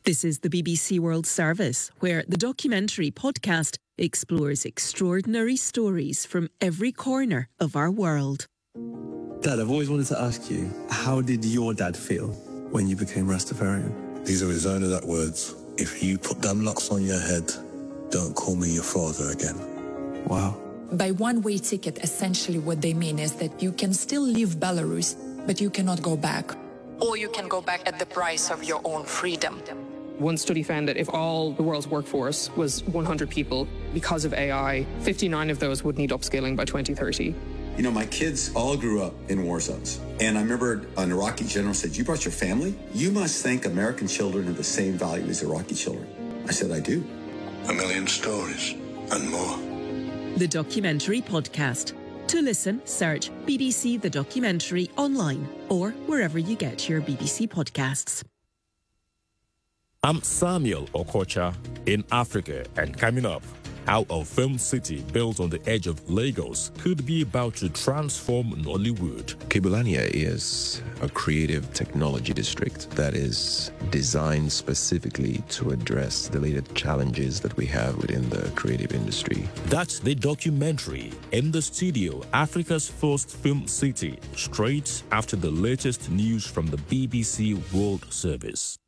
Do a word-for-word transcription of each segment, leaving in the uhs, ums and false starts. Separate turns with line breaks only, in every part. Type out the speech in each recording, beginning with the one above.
This is the B B C World Service, where the documentary podcast explores extraordinary stories from every corner of our world.
Dad, I've always wanted to ask you, how did your dad feel when you became Rastafarian?
These are his own exact words. If you put them locks on your head, don't call me your father again.
Wow.
By one-way ticket, essentially what they mean is that you can still leave Belarus, but you cannot go back. Or you can go back at the price of your own freedom.
One study found that if all the world's workforce was one hundred people, because of A I, fifty-nine of those would need upskilling by twenty thirty.
You know, my kids all grew up in war zones. And I remember an Iraqi general said, "You brought your family? You must think American children have the same value as Iraqi children." I said, "I do."
A million stories and more.
The Documentary Podcast. To listen, search B B C The Documentary online or wherever you get your B B C podcasts.
I'm Samuel Okocha in Africa, and coming up, how a film city built on the edge of Lagos could be about to transform Nollywood.
Kibulania is a creative technology district that is designed specifically to address the latest challenges that we have within the creative industry.
That's the documentary. In the studio, Africa's first film city, straight after the latest news from the B B C World Service.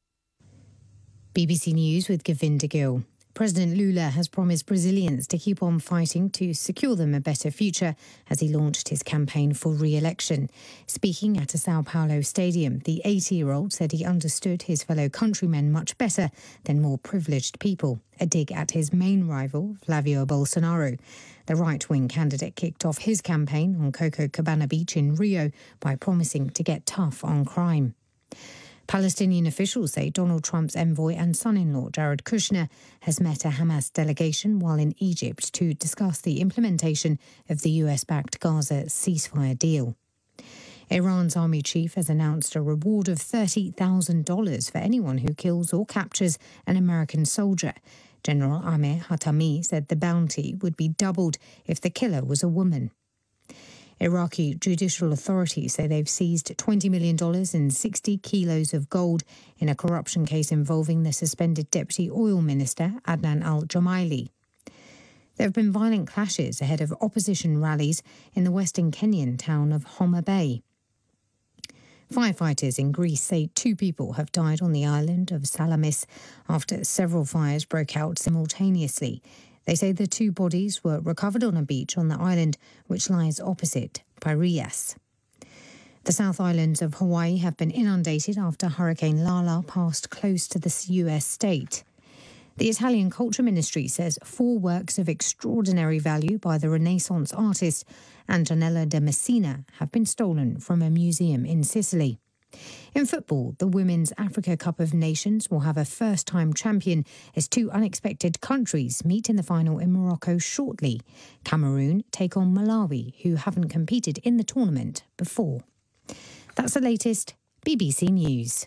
B B C News with Govinda Gill. President Lula has promised Brazilians to keep on fighting to secure them a better future as he launched his campaign for re-election. Speaking at a Sao Paulo stadium, the eighty-year-old said he understood his fellow countrymen much better than more privileged people, a dig at his main rival, Flavio Bolsonaro. The right-wing candidate kicked off his campaign on Copacabana Beach in Rio by promising to get tough on crime. Palestinian officials say Donald Trump's envoy and son-in-law Jared Kushner has met a Hamas delegation while in Egypt to discuss the implementation of the U S-backed Gaza ceasefire deal. Iran's army chief has announced a reward of thirty thousand dollars for anyone who kills or captures an American soldier. General Amir Hatami said the bounty would be doubled if the killer was a woman. Iraqi judicial authorities say they've seized twenty million dollars and sixty kilos of gold in a corruption case involving the suspended deputy oil minister, Adnan al-Jumaili. There have been violent clashes ahead of opposition rallies in the western Kenyan town of Homa Bay. Firefighters in Greece say two people have died on the island of Salamis after several fires broke out simultaneously. They say the two bodies were recovered on a beach on the island, which lies opposite Piraeus. The South Islands of Hawaii have been inundated after Hurricane Lala passed close to the U S state. The Italian Culture Ministry says four works of extraordinary value by the Renaissance artist Antonella de Messina have been stolen from a museum in Sicily. In football, the Women's Africa Cup of Nations will have a first-time champion as two unexpected countries meet in the final in Morocco shortly. Cameroon take on Malawi, who haven't competed in the tournament before. That's the latest B B C News.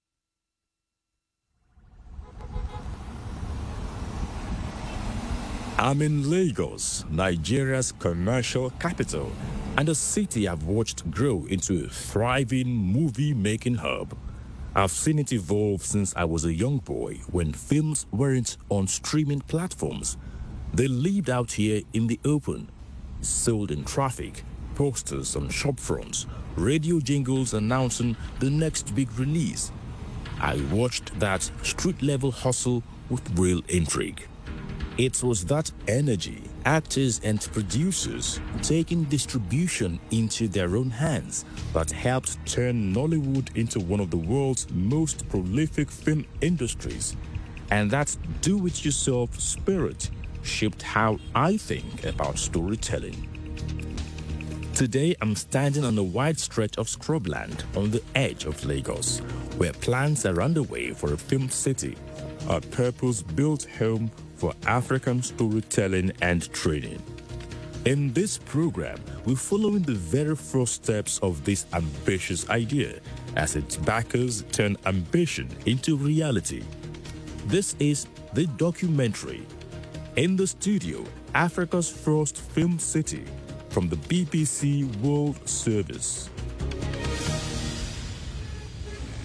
I'm in Lagos, Nigeria's commercial capital, and a city I've watched grow into a thriving movie-making hub. I've seen it evolve since I was a young boy when films weren't on streaming platforms. They lived out here in the open, sold in traffic, posters on shop fronts, radio jingles announcing the next big release. I watched that street-level hustle with real intrigue. It was that energy, actors and producers taking distribution into their own hands, that helped turn Nollywood into one of the world's most prolific film industries. And that do-it-yourself spirit shaped how I think about storytelling. Today, I'm standing on a wide stretch of scrubland on the edge of Lagos, where plans are underway for a film city, a purpose-built home for African storytelling and training. In this program, we're following the very first steps of this ambitious idea as its backers turn ambition into reality. This is The Documentary. In the studio, Africa's first film city from the B B C World Service.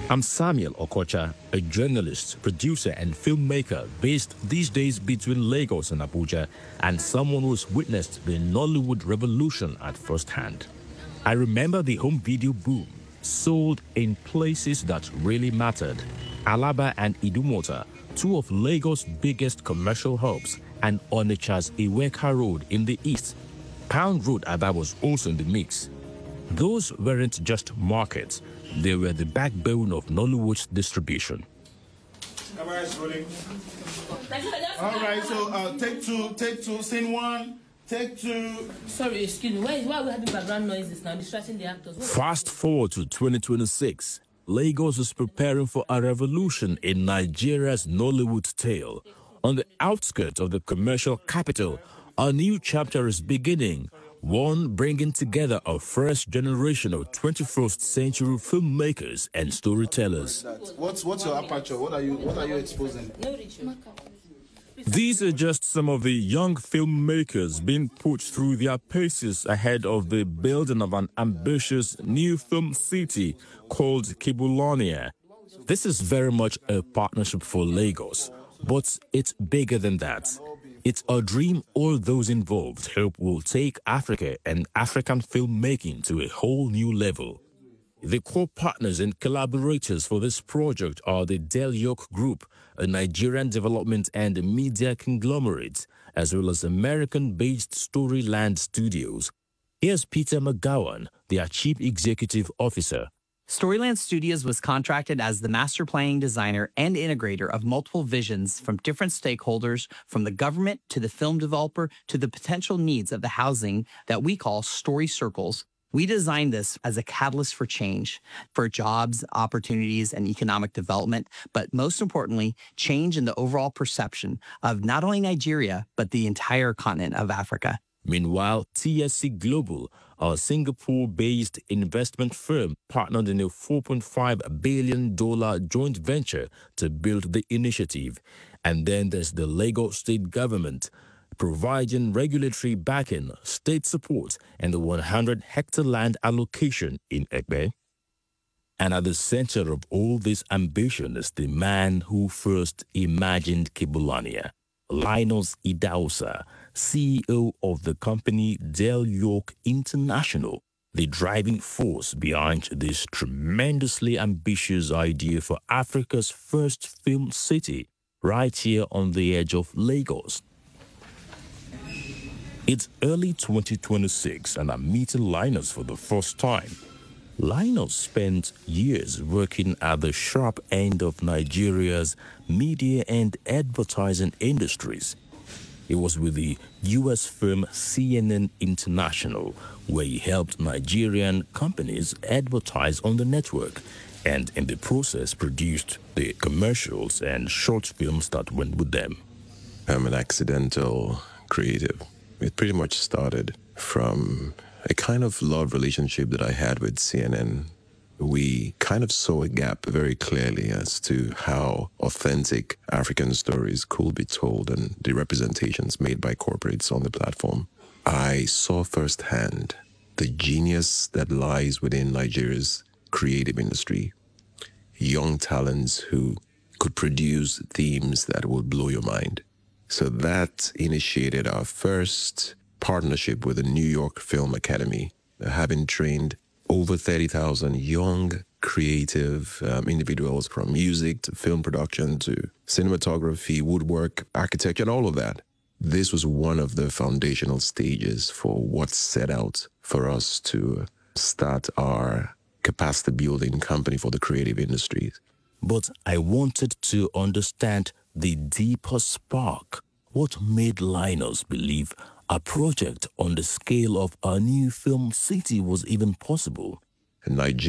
I'm Samuel Okocha, a journalist, producer, and filmmaker based these days between Lagos and Abuja, and someone who's witnessed the Nollywood revolution at first hand. I remember the home video boom, sold in places that really mattered. Alaba and Idumota, two of Lagos' biggest commercial hubs, and Onitsha's Iweka Road in the east. Pound Road Aba was also in the mix. Those weren't just markets, they were the backbone of Nollywood's distribution.
All right, so uh, take two, take two, scene one, take two.
Sorry, excuse me, why, why are we having background noises now, distracting the actors? What
Fast forward to twenty twenty-six. Lagos is preparing for a revolution in Nigeria's Nollywood tale. On the outskirts of the commercial capital, a new chapter is beginning. One bringing together a first generation of twenty-first century filmmakers and storytellers.
What's what's your aperture? What are you what are you exposing?
These are just some of the young filmmakers being put through their paces ahead of the building of an ambitious new film city called Kibulonia. This is very much a partnership for Lagos, but it's bigger than that. It's a dream all those involved hope will take Africa and African filmmaking to a whole new level. The core partners and collaborators for this project are the Del York Group, a Nigerian development and media conglomerate, as well as American-based Storyland Studios. Here's Peter McGowan, their chief executive officer.
Storyland Studios was contracted as the master planning designer and integrator of multiple visions from different stakeholders, from the government to the film developer to the potential needs of the housing that we call story circles. We designed this as a catalyst for change, for jobs, opportunities, and economic development, but most importantly, change in the overall perception of not only Nigeria, but the entire continent of Africa.
Meanwhile, T S C Global, a Singapore-based investment firm, partnered in a four point five billion dollars joint venture to build the initiative. And then there's the Lagos state government, providing regulatory backing, state support, and the one hundred hectare land allocation in Ekpe. And at the center of all this ambition is the man who first imagined Kibulonia, Linus Idahosa, C E O of the company Del York International, the driving force behind this tremendously ambitious idea for Africa's first film city, right here on the edge of Lagos. It's early twenty twenty-six and I'm meeting Linus for the first time. Linus spent years working at the sharp end of Nigeria's media and advertising industries. He was with the U S firm C N N International, where he helped Nigerian companies advertise on the network, and in the process produced the commercials and short films that went with them.
I'm an accidental creative. It pretty much started from a kind of love relationship that I had with C N N. We kind of saw a gap very clearly as to how authentic African stories could be told and the representations made by corporates on the platform. I saw firsthand the genius that lies within Nigeria's creative industry. Young talents who could produce themes that would blow your mind. So that initiated our first partnership with the New York Film Academy, having trained over thirty thousand young, creative um, individuals from music to film production to cinematography, woodwork, architecture, and all of that. This was one of the foundational stages for what set out for us to start our capacity building company for the creative industries.
But I wanted to understand the deeper spark. What made Linus believe a project on the scale of a new film city was even possible?
Nigeria